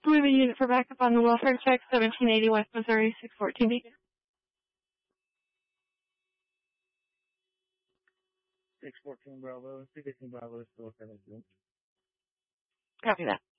Louisville unit for backup on the welfare check, 1780 West Missouri, 614 Beacon. 614 Bravo, 615 Bravo, still 17. Copy that.